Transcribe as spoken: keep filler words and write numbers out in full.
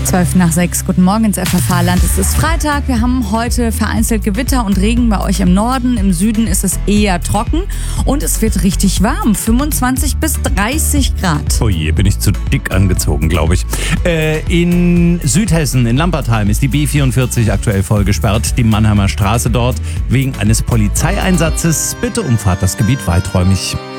zwölf nach sechs. Guten Morgen ins F F H-Land. Es ist Freitag. Wir haben heute vereinzelt Gewitter und Regen bei euch im Norden. Im Süden ist es eher trocken und es wird richtig warm. fünfundzwanzig bis dreißig Grad. Oh je, bin ich zu dick angezogen, glaube ich. Äh, in Südhessen, in Lampertheim, ist die B vierundvierzig aktuell voll gesperrt. Die Mannheimer Straße dort wegen eines Polizeieinsatzes. Bitte umfahrt das Gebiet weiträumig.